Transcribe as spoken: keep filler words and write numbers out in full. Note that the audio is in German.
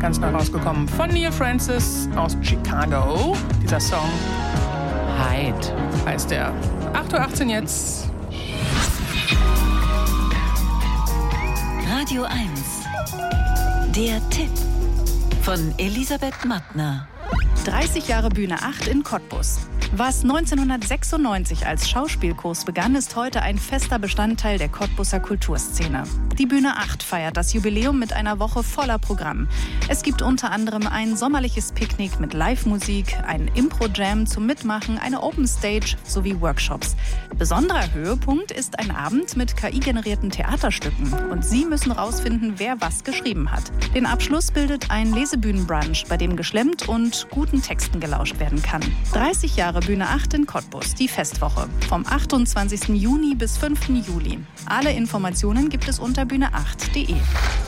ganz neu rausgekommen von Neil Francis aus Chicago. Dieser Song Hide heißt der. acht Uhr achtzehn jetzt. Radio eins. Der Tipp von Elisabeth Mattner. dreißig Jahre Bühne acht in Cottbus. Was neunzehnhundertsechsundneunzig als Schauspielkurs begann, ist heute ein fester Bestandteil der Cottbuser Kulturszene. Die Bühne acht feiert das Jubiläum mit einer Woche voller Programm. Es gibt unter anderem ein sommerliches Picknick mit Live-Musik, einen Impro-Jam zum Mitmachen, eine Open Stage sowie Workshops. Besonderer Höhepunkt ist ein Abend mit K I-generierten Theaterstücken. Und Sie müssen rausfinden, wer was geschrieben hat. Den Abschluss bildet ein Lesebühnenbrunch, bei dem geschlemmt und guten Texten gelauscht werden kann. dreißig Jahre Bühne acht in Cottbus, die Festwoche. Vom achtundzwanzigsten Juni bis fünften Juli. Alle Informationen gibt es unter bühne acht punkt de.